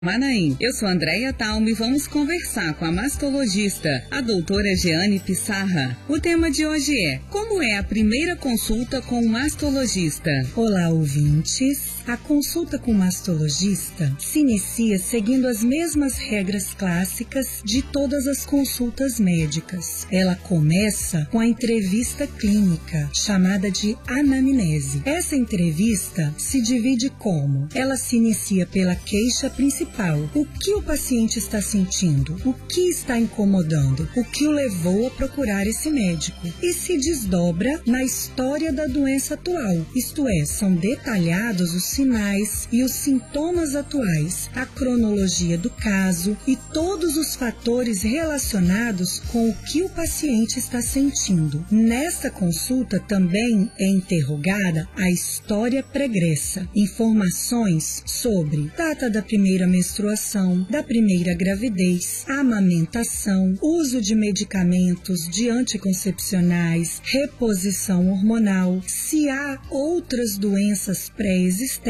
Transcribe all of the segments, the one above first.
Manaim, eu sou Andréia Talma e vamos conversar com a mastologista, a doutora Jeane Pissarra. O tema de hoje é: como é a primeira consulta com o mastologista? Olá, ouvintes. A consulta com o mastologista se inicia seguindo as mesmas regras clássicas de todas as consultas médicas. Ela começa com a entrevista clínica, chamada de anamnese. Essa entrevista se divide como? Ela se inicia pela queixa principal. O que o paciente está sentindo? O que está incomodando? O que o levou a procurar esse médico? E se desdobra na história da doença atual. Isto é, são detalhados os sinais e os sintomas atuais, a cronologia do caso e todos os fatores relacionados com o que o paciente está sentindo. Nesta consulta também é interrogada a história pregressa, informações sobre data da primeira menstruação, da primeira gravidez, amamentação, uso de medicamentos de anticoncepcionais, reposição hormonal, se há outras doenças pré-existentes,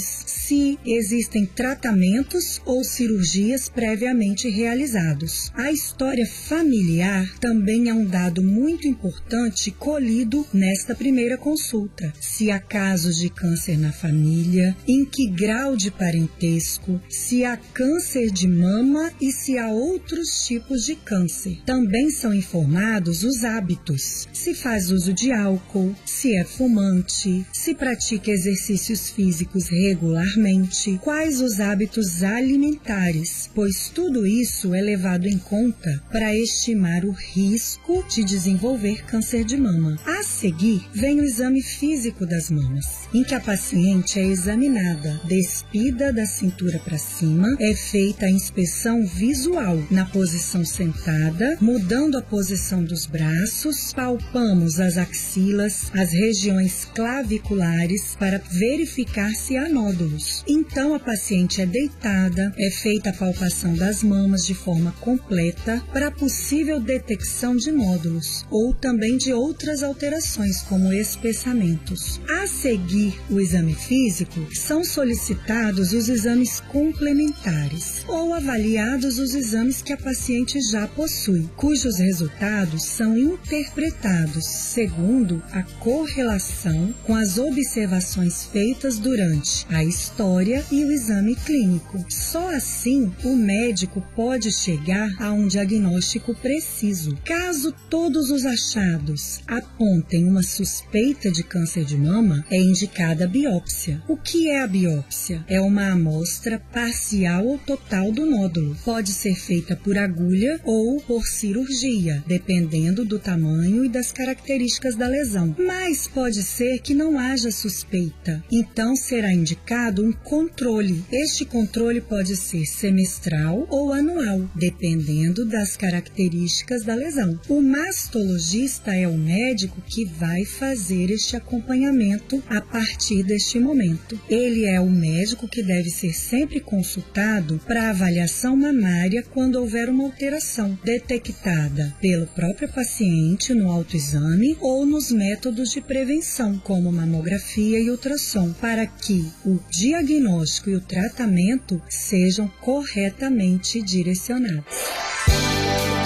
se existem tratamentos ou cirurgias previamente realizados. A história familiar também é um dado muito importante colhido nesta primeira consulta. Se há casos de câncer na família, em que grau de parentesco, se há câncer de mama e se há outros tipos de câncer. Também são informados os hábitos, se faz uso de álcool, se é fumante, se pratica exercícios físicos regularmente, quais os hábitos alimentares, pois tudo isso é levado em conta para estimar o risco de desenvolver câncer de mama. A seguir, vem o exame físico das mamas, em que a paciente é examinada, despida da cintura para cima, é feita a inspeção visual na posição sentada, mudando a posição dos braços, palpamos as axilas, as regiões claviculares para verificar se há nódulos. Então a paciente é deitada, é feita a palpação das mamas de forma completa para possível detecção de nódulos ou também de outras alterações como espessamentos. A seguir o exame físico, são solicitados os exames complementares ou avaliados os exames que a paciente já possui, cujos resultados são interpretados segundo a correlação com as observações feitas durante a história e o exame clínico. Só assim o médico pode chegar a um diagnóstico preciso. Caso todos os achados apontem uma suspeita de câncer de mama, é indicada a biópsia. O que é a biópsia? É uma amostra parcial ou total do nódulo. Pode ser feita por agulha ou por cirurgia, dependendo do tamanho e das características da lesão. Mas pode ser que não haja suspeita. Então será indicado um controle. Este controle pode ser semestral ou anual, dependendo das características da lesão. O mastologista é o médico que vai fazer este acompanhamento a partir deste momento. Ele é o médico que deve ser sempre consultado para avaliação mamária quando houver uma alteração detectada pelo próprio paciente no autoexame ou nos métodos de prevenção, como mamografia e ultrassom, para que o diagnóstico e o tratamento sejam corretamente direcionados.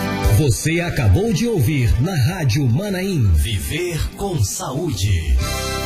Você acabou de ouvir na Rádio Manaim Viver com Saúde.